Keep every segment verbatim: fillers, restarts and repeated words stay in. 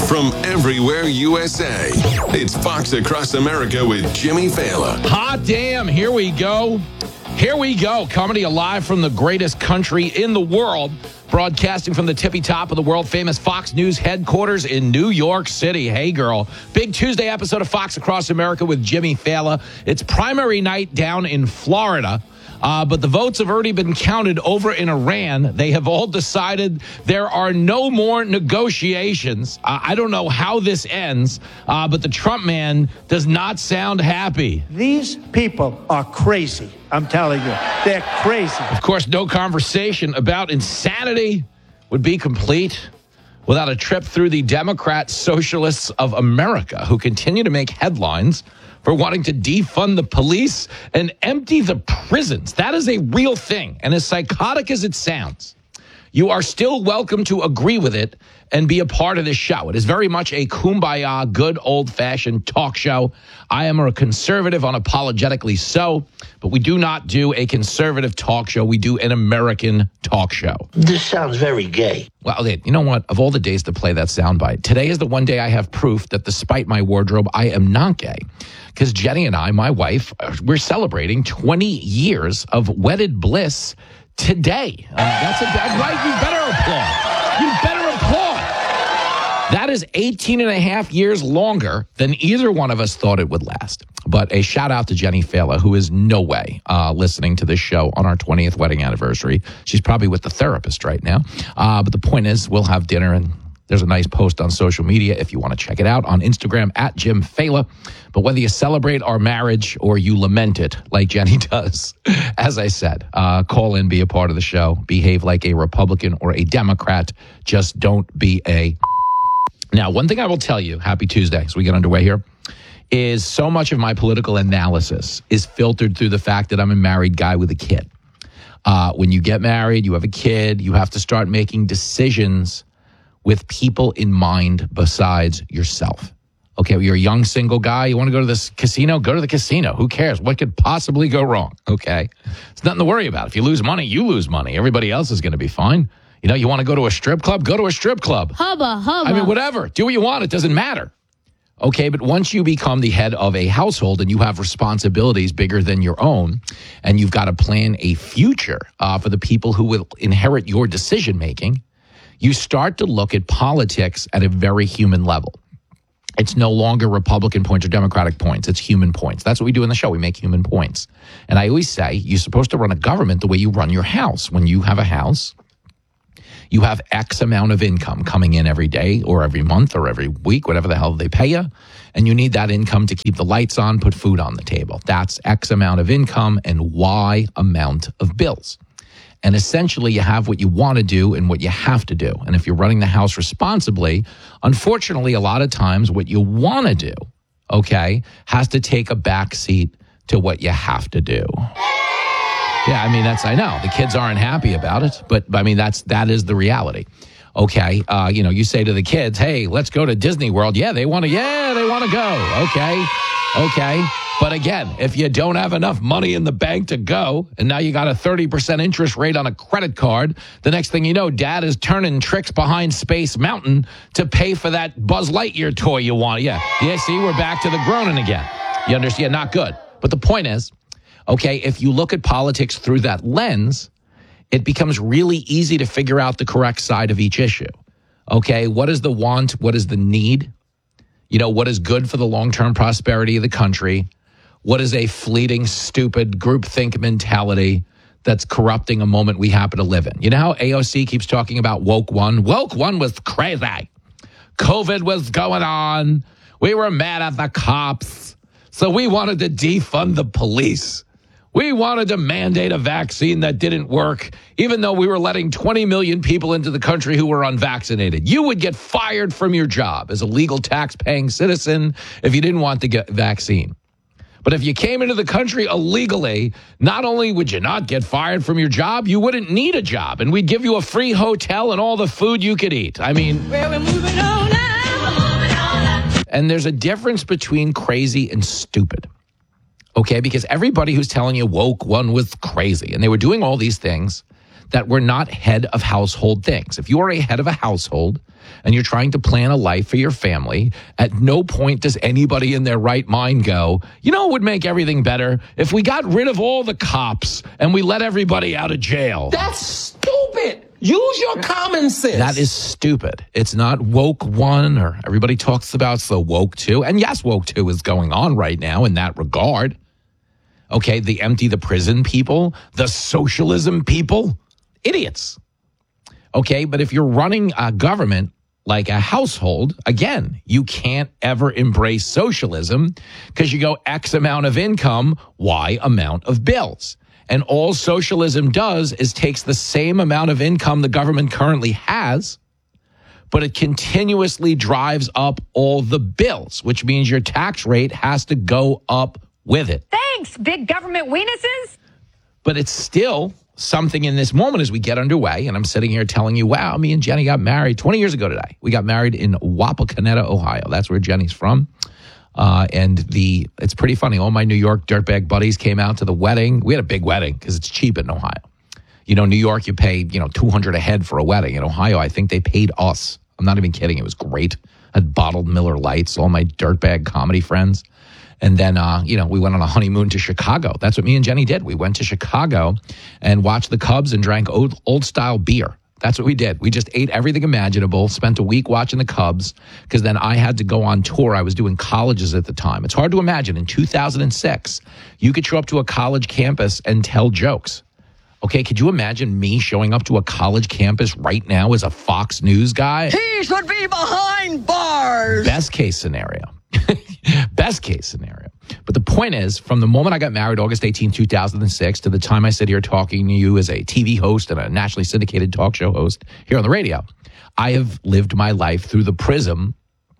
from everywhere U S A. It's Fox Across America with Jimmy Fallon. Hot damn, here we go. Here we go. Coming to you live from the greatest country in the world, broadcasting from the tippy top of the world-famous Fox News headquarters in New York City. Hey, girl. Big Tuesday episode of Fox Across America with Jimmy Fallon. It's primary night down in Florida. Uh, but the votes have already been counted over in Iran. They have all decided there are no more negotiations. Uh, I don't know how this ends, uh, but the Trump man does not sound happy. These people are crazy. I'm telling you, they're crazy. Of course, no conversation about insanity would be complete without a trip through the Democrat Socialists of America, who continue to make headlines for wanting to defund the police and empty the prisons. That is a real thing. And as psychotic as it sounds, you are still welcome to agree with it and be a part of this show. It is very much a kumbaya, good old-fashioned talk show. I am a conservative, unapologetically so, but we do not do a conservative talk show. We do an American talk show. This sounds very gay. Well, you know what? Of all the days to play that soundbite, today is the one day I have proof that despite my wardrobe, I am not gay. Because Jenny and I, my wife, we're celebrating twenty years of wedded bliss today. Uh, that's a bad right. You better applaud. You better applaud. That is eighteen and a half years longer than either one of us thought it would last. But a shout out to Jenny Fallon, who is no way uh, listening to this show on our twentieth wedding anniversary. She's probably with the therapist right now. Uh, but the point is, we'll have dinner, and there's a nice post on social media if you want to check it out on Instagram at Jim Fallon. But whether you celebrate our marriage or you lament it like Jenny does, as I said, uh, call in, be a part of the show, behave like a Republican or a Democrat. Just don't be a... Now, one thing I will tell you, happy Tuesday, as we get underway here, is so much of my political analysis is filtered through the fact that I'm a married guy with a kid. Uh, when you get married, you have a kid, you have to start making decisions with people in mind besides yourself. Okay, you're a young single guy. You want to go to this casino? Go to the casino. Who cares? What could possibly go wrong? Okay, it's nothing to worry about. If you lose money, you lose money. Everybody else is going to be fine. You know, you want to go to a strip club? Go to a strip club. Hubba, hubba. I mean, whatever. Do what you want. It doesn't matter. Okay, but once you become the head of a household and you have responsibilities bigger than your own, and you've got to plan a future uh, for the people who will inherit your decision-making, you start to look at politics at a very human level. It's no longer Republican points or Democratic points. It's human points. That's what we do in the show. We make human points. And I always say you're supposed to run a government the way you run your house. When you have a house, you have X amount of income coming in every day or every month or every week, whatever the hell they pay you. And you need that income to keep the lights on, put food on the table. That's X amount of income and Y amount of bills. And essentially, you have what you want to do and what you have to do. And if you're running the house responsibly, unfortunately, a lot of times what you want to do, okay, has to take a back seat to what you have to do. Yeah, I mean, that's, I know. The kids aren't happy about it, but I mean, that's, that is the reality. Okay, uh, you know, you say to the kids, hey, let's go to Disney World. Yeah, they want to, yeah, they want to go. Okay, okay. But again, if you don't have enough money in the bank to go, and now you got a thirty percent interest rate on a credit card, the next thing you know, Dad is turning tricks behind Space Mountain to pay for that Buzz Lightyear toy you want. Yeah, yeah. See, we're back to the groaning again. You understand? Not good. But the point is, okay, if you look at politics through that lens, it becomes really easy to figure out the correct side of each issue. Okay, what is the want? What is the need? You know, what is good for the long-term prosperity of the country? What is a fleeting, stupid groupthink mentality that's corrupting a moment we happen to live in? You know how A O C keeps talking about woke one? Woke one was crazy. COVID was going on. We were mad at the cops. So we wanted to defund the police. We wanted to mandate a vaccine that didn't work, even though we were letting twenty million people into the country who were unvaccinated. You would get fired from your job as a legal tax-paying citizen if you didn't want to get vaccine. But if you came into the country illegally, not only would you not get fired from your job, you wouldn't need a job. And we'd give you a free hotel and all the food you could eat. I mean, Well, we're moving on now. We're moving on now. And there's a difference between crazy and stupid. Okay, because everybody who's telling you woke one was crazy, and they were doing all these things that we're not head of household things. If you are a head of a household and you're trying to plan a life for your family, at no point does anybody in their right mind go, you know, it would make everything better if we got rid of all the cops and we let everybody out of jail. That's stupid. Use your common sense. That is stupid. It's not woke one, or everybody talks about the woke two. And yes, woke two is going on right now in that regard. Okay, the empty the prison people, the socialism people, idiots. Okay, but if you're running a government like a household, again, you can't ever embrace socialism because you go X amount of income, Y amount of bills. And all socialism does is takes the same amount of income the government currently has, but it continuously drives up all the bills, which means your tax rate has to go up with it. Thanks, big government weenuses. But it's still something in this moment as we get underway, and I'm sitting here telling you, wow, me and Jenny got married twenty years ago today. We got married in Wapakoneta, Ohio. That's where Jenny's from. Uh, and the it's pretty funny. All my New York dirtbag buddies came out to the wedding. We had a big wedding because it's cheap in Ohio. You know, New York, you pay, you know, two hundred dollars a head for a wedding. In Ohio, I think they paid us. I'm not even kidding. It was great. I had bottled Miller Lights, all my dirtbag comedy friends. And then, uh, you know, we went on a honeymoon to Chicago. That's what me and Jenny did. We went to Chicago and watched the Cubs and drank old, old style beer. That's what we did. We just ate everything imaginable, spent a week watching the Cubs, because then I had to go on tour. I was doing colleges at the time. It's hard to imagine. In two thousand six, you could show up to a college campus and tell jokes. Okay, could you imagine me showing up to a college campus right now as a Fox News guy? He should be behind bars. Best case scenario. Best case scenario. But the point is, from the moment I got married, August eighteenth, two thousand six, to the time I sit here talking to you as a T V host and a nationally syndicated talk show host here on the radio, I have lived my life through the prism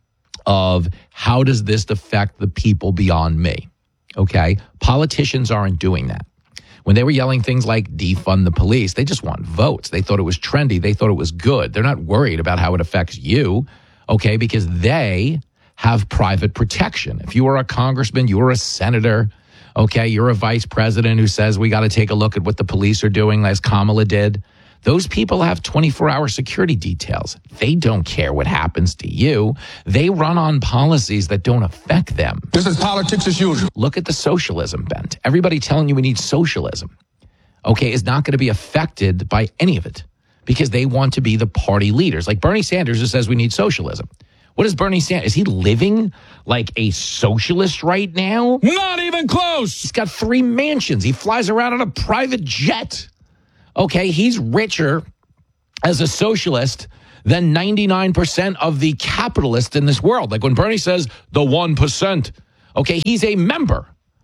of how does this affect the people beyond me? Okay? Politicians aren't doing that. When they were yelling things like defund the police, they just want votes. They thought it was trendy. They thought it was good. They're not worried about how it affects you, okay, because they have private protection. If you are a congressman, you are a senator, okay, you're a vice president who says we got to take a look at what the police are doing, as Kamala did. Those people have twenty-four hour security details. They don't care what happens to you. They run on policies that don't affect them. This is politics as usual. Look at the socialism bent. Everybody telling you we need socialism, okay, is not going to be affected by any of it because they want to be the party leaders. Like Bernie Sanders, who says we need socialism. What is Bernie Sanders? Is he living like a socialist right now? Not even close. He's got three mansions. He flies around on a private jet. Okay, he's richer as a socialist than ninety-nine percent of the capitalists in this world. Like when Bernie says the one percent, okay, he's a member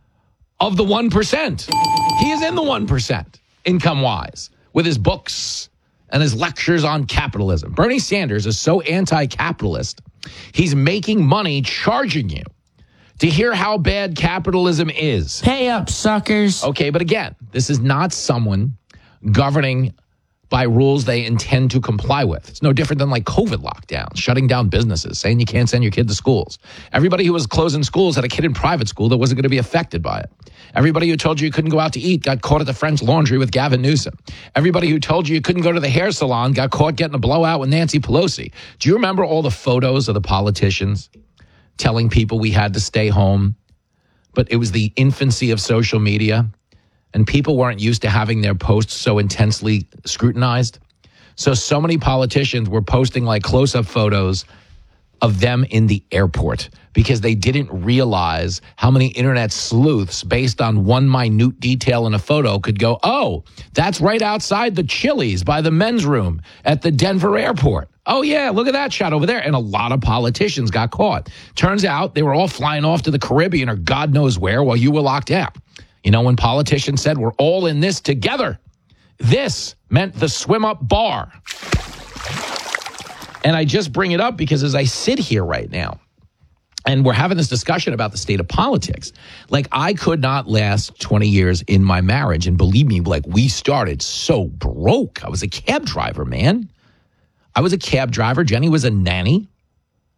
of the one percent. He is in the one percent income-wise with his books and his lectures on capitalism. Bernie Sanders is so anti-capitalist, he's making money charging you to hear how bad capitalism is. Pay up, suckers. Okay, but again, this is not someone governing by rules they intend to comply with. It's no different than like COVID lockdowns, shutting down businesses, saying you can't send your kid to schools. Everybody who was closing schools had a kid in private school that wasn't going to be affected by it. Everybody who told you you couldn't go out to eat got caught at the French Laundry with Gavin Newsom. Everybody who told you you couldn't go to the hair salon got caught getting a blowout with Nancy Pelosi. Do you remember all the photos of the politicians telling people we had to stay home? But it was the infancy of social media, and people weren't used to having their posts so intensely scrutinized. So, so many politicians were posting like close-up photos of them in the airport because they didn't realize how many internet sleuths, based on one minute detail in a photo, could go, oh, that's right outside the Chili's by the men's room at the Denver airport. Oh, yeah, look at that shot over there. And a lot of politicians got caught. Turns out they were all flying off to the Caribbean or God knows where while you were locked out. You know, when politicians said we're all in this together, this meant the swim up bar. And I just bring it up because as I sit here right now and we're having this discussion about the state of politics, like I could not last twenty years in my marriage. And believe me, like we started so broke. I was a cab driver, man. I was a cab driver. Jenny was a nanny.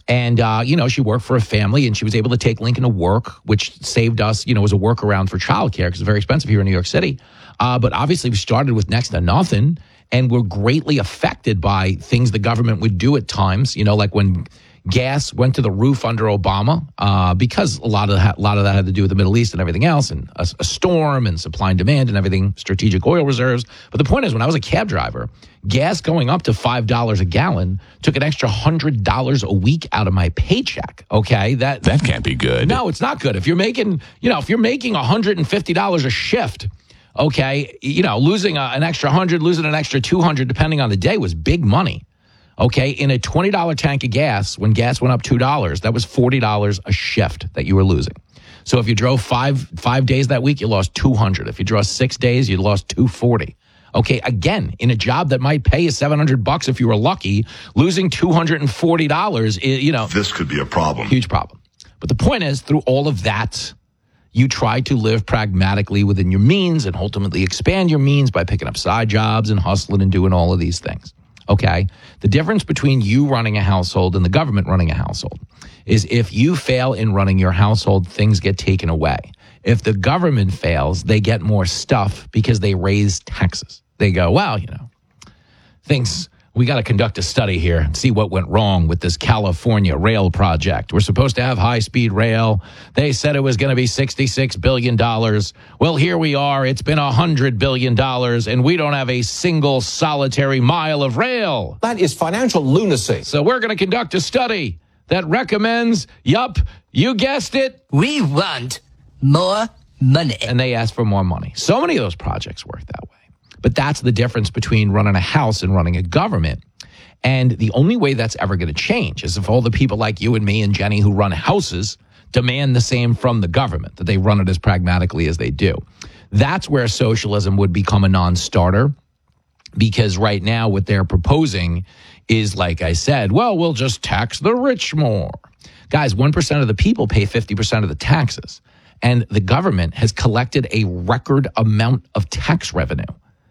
And, uh, you know, she worked for a family and she was able to take Lincoln to work, which saved us, you know, as a workaround for childcare because it's very expensive here in New York City. Uh, but obviously we started with next to nothing and we're greatly affected by things the government would do at times, you know, like when gas went to the roof under Obama uh, because a lot of that, a lot of that had to do with the Middle East and everything else and a, a storm and supply and demand and everything, strategic oil reserves. But the point is, when I was a cab driver, gas going up to five dollars a gallon took an extra one hundred dollars a week out of my paycheck. Okay, that That can't be good. No, it's not good. If you're making, you know, if you're making one hundred fifty dollars a shift, okay, you know, losing a, an extra one hundred, losing an extra two hundred depending on the day was big money. Okay, in a twenty dollars tank of gas, when gas went up two dollars, that was forty dollars a shift that you were losing. So if you drove five five days that week, you lost two hundred. If you drove six days, you lost two hundred forty. Okay, again, in a job that might pay you seven hundred bucks if you were lucky, losing two hundred forty dollars, you know. This could be a problem. Huge problem. But the point is, through all of that, you try to live pragmatically within your means and ultimately expand your means by picking up side jobs and hustling and doing all of these things. Okay, the difference between you running a household and the government running a household is if you fail in running your household, things get taken away. If the government fails, they get more stuff because they raise taxes. They go, well, you know, things, we got to conduct a study here and see what went wrong with this California rail project. We're supposed to have high-speed rail. They said it was going to be sixty-six billion dollars. Well, here we are. It's been one hundred billion dollars, and we don't have a single solitary mile of rail. That is financial lunacy. So we're going to conduct a study that recommends, yup, you guessed it. We want more money. And they ask for more money. So many of those projects work that way. But that's the difference between running a house and running a government. And the only way that's ever going to change is if all the people like you and me and Jenny who run houses demand the same from the government, that they run it as pragmatically as they do. That's where socialism would become a non-starter, because right now what they're proposing is, like I said, well, we'll just tax the rich more. Guys, one percent of the people pay fifty percent of the taxes. And the government has collected a record amount of tax revenue.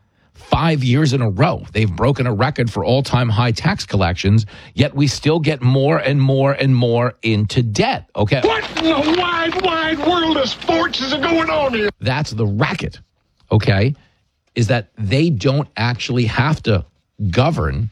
Five years in a row, they've broken a record for all-time high tax collections, yet we still get more and more and more into debt, okay? What in the wide, wide world of sports is going on here? That's the racket, okay, is that they don't actually have to govern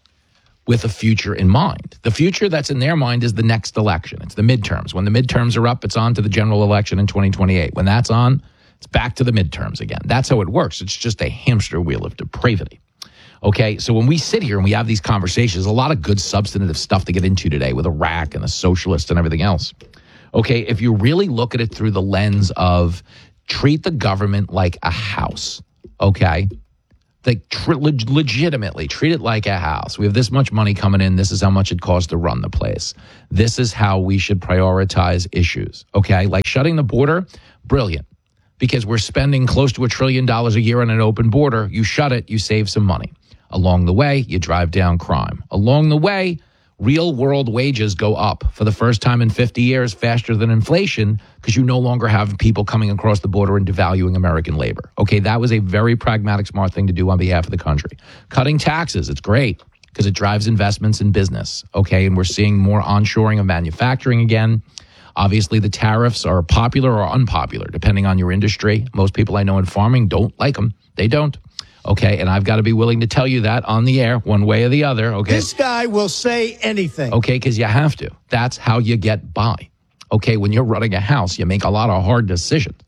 with a future in mind. The future that's in their mind is the next election. It's the midterms. When the midterms are up, it's on to the general election in twenty twenty-eight. When that's on, it's back to the midterms again. That's how it works. It's just a hamster wheel of depravity. Okay, so when we sit here and we have these conversations, a lot of good substantive stuff to get into today with Iraq and the socialists and everything else. Okay, if you really look at it through the lens of treat the government like a house, okay? Like tr- leg- legitimately treat it like a house. We have this much money coming in. This is how much it costs to run the place. This is how we should prioritize issues, okay? Like shutting the border, brilliant. Because we're spending close to a trillion dollars a year on an open border. You shut it, you save some money. Along the way, you drive down crime. Along the way, real world wages go up for the first time in fifty years faster than inflation because you no longer have people coming across the border and devaluing American labor. Okay, that was a very pragmatic, smart thing to do on behalf of the country. Cutting taxes, it's great because it drives investments in business. Okay, and we're seeing more onshoring of manufacturing again. Obviously, the tariffs are popular or unpopular, depending on your industry. Most people I know in farming don't like them. They don't. Okay, and I've got to be willing to tell you that on the air, one way or the other. Okay, This guy will say anything. Okay, because you have to. That's how you get by. Okay, when you're running a house, you make a lot of hard decisions.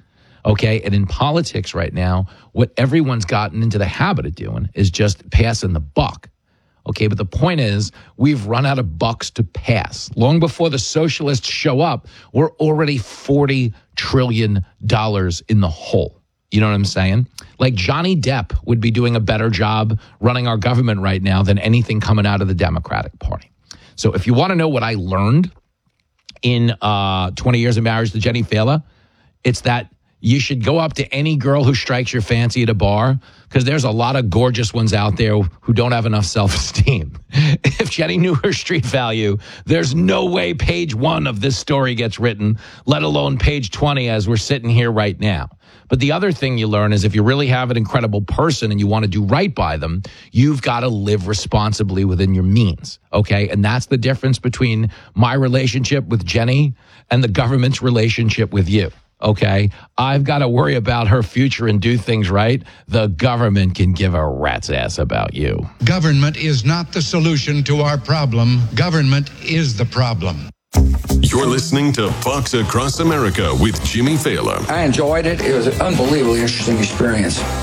Okay, and in politics right now, what everyone's gotten into the habit of doing is just passing the buck. Okay, but the point is, we've run out of bucks to pass. Long before the socialists show up, we're already forty trillion dollars in the hole. You know what I'm saying? Like Johnny Depp would be doing a better job running our government right now than anything coming out of the Democratic Party. So if you want to know what I learned in uh, twenty years of marriage to Jenny Fela, it's that you should go up to any girl who strikes your fancy at a bar, because there's a lot of gorgeous ones out there who don't have enough self-esteem. If Jenny knew her street value, there's no way page one of this story gets written, let alone page twenty as we're sitting here right now. But the other thing you learn is if you really have an incredible person and you want to do right by them, you've got to live responsibly within your means, okay? And that's the difference between my relationship with Jenny and the government's relationship with you, okay? I've got to worry about her future and do things right. The government can give a rat's ass about you. Government is not the solution to our problem. Government is the problem. You're listening to Fox Across America with Jimmy Fallon. I enjoyed it. It was an unbelievably interesting experience.